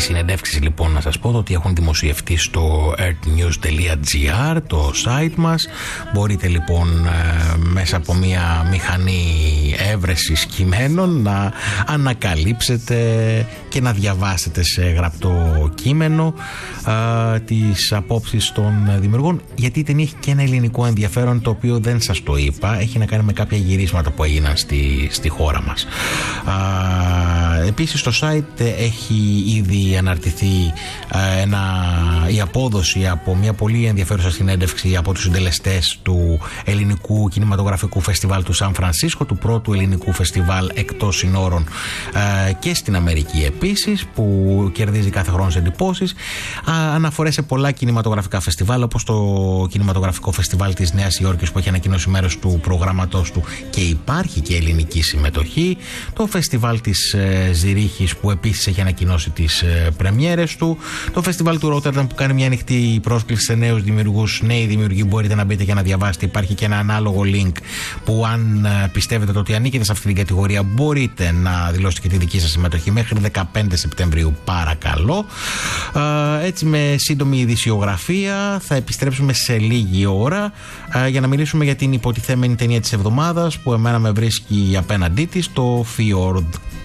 συνεντεύξεις λοιπόν να σας πω ότι έχουν δημοσιευτεί στο earthnews.gr, το site μας. Μπορείτε λοιπόν μέσα από μια μηχανή έβρεσης κειμένων να ανακαλύψετε και να διαβάσετε σε γραπτό κείμενο τις απόψεις των δημιουργών, γιατί η ταινία έχει και ένα ελληνικό ενδιαφέρον το οποίο δεν σας το είπα. Έχει να κάνει με κάποια γυρίσματα που έγιναν στη χώρα μας. Επίσης στο site έχει ήδη αναρτηθεί η απόδοση από μια πολύ ενδιαφέρουσα συνέντευξη από τους συντελεστές του ελληνικού κινηματογραφικού φεστιβάλ του Σαν Φρανσίσκο, του πρώτου ελληνικού φεστιβάλ εκτός συνόρων και στην Αμερική επίσης, που κερδίζει κάθε χρόνο σε εντυπώσεις. Αναφορές σε πολλά κινηματογραφικά φεστιβάλ, όπως το κινηματογραφικό φεστιβάλ της Νέας Υόρκης που έχει ανακοινώσει μέρος του προγράμματός του και υπάρχει και ελληνική συμμετοχή, το φεστιβάλ της Ζηρίχης που επίσης έχει ανακοινώσει τις πρεμιέρες του, το φεστιβάλ του Ρότερνταμ που κάνει μια ανοιχτή πρόσκληση σε νέους δημιουργούς. Νέοι δημιουργοί, μπορείτε να μπείτε και να διαβάσετε. Υπάρχει και ένα ανάλογο link που αν πιστεύετε ότι ανήκετε σε αυτή την κατηγορία μπορείτε να δηλώσετε και τη δική σας συμμετοχή μέχρι 15 Σεπτεμβρίου, παρακαλώ. Έτσι, με σύντομη ειδησιογραφία θα επιστρέψουμε σε λίγη ώρα για να μιλήσουμε για την υποτιθέμενη ταινία της εβδομάδας που εμένα με βρίσκει απέναντί της, το Fjord.